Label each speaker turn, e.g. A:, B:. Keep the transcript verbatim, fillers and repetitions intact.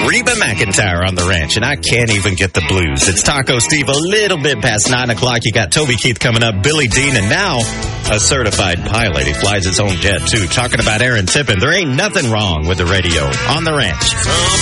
A: Reba McEntire on the ranch, and I can't even get the blues. It's Taco Steve, a little bit past nine o'clock. You got Toby Keith coming up, Billy Dean, and now a certified pilot. He flies his own jet, too. Talking about Aaron Tippin. There ain't nothing wrong with the radio on the ranch.
B: Some